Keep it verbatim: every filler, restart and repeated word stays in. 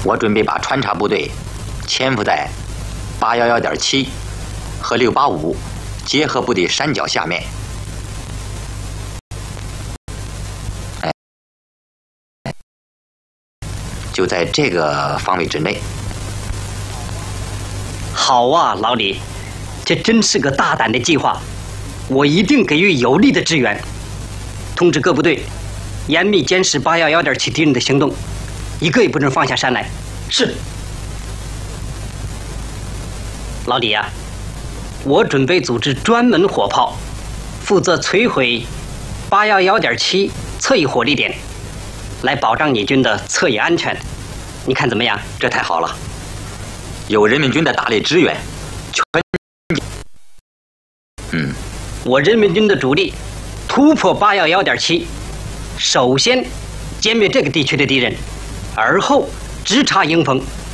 我准备把穿插部队潜伏在八一一点七和六八五结合部的山脚下面。哎，就在这个方位之内。 好啊，老李，这真是个大胆的计划，我一定给予有力的支援。通知各部队，严密监视八一一点七敌人的行动，一个也不准放下山来。是。老李呀、啊，我准备组织专门火炮，负责摧毁八一一点七侧翼火力点，来保障你军的侧翼安全。你看怎么样？ 这太好了，有人民军的大力支援，全。嗯， 我人民军的主力突破八一一点七，首先歼灭这个地区的敌人，而后直插迎风，